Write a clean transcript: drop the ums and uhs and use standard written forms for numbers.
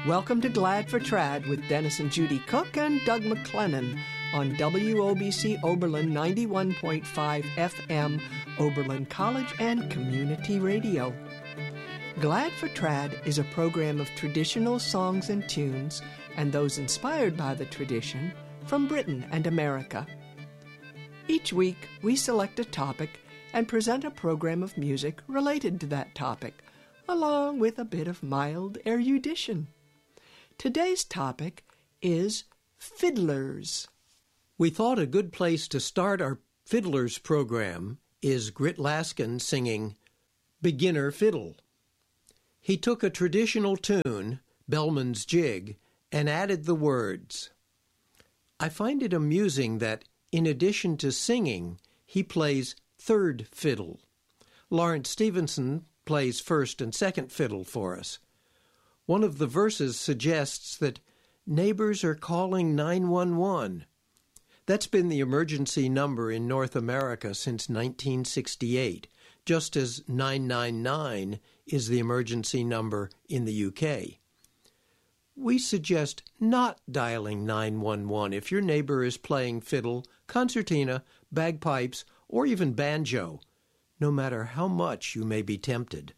Welcome to Glad for Trad with Dennis and Judy Cook and Doug McLennan on WOBC Oberlin 91.5 FM, Oberlin College and Community Radio. Glad for Trad is a program of traditional songs and tunes and those inspired by the tradition from Britain and America. Each week, we select a topic and present a program of music related to that topic, along with a bit of mild erudition. Today's topic is fiddlers. We thought a good place to start our fiddlers program is Grit Laskin singing Beginner Fiddle. He took a traditional tune, Bellman's Jig, and added the words. I find it amusing that, in addition to singing, he plays third fiddle. Lawrence Stevenson plays first and second fiddle for us. One of the verses suggests that neighbors are calling 911. That's been the emergency number in North America since 1968, just as 999 is the emergency number in the UK. We suggest not dialing 911 if your neighbor is playing fiddle, concertina, bagpipes, or even banjo, no matter how much you may be tempted.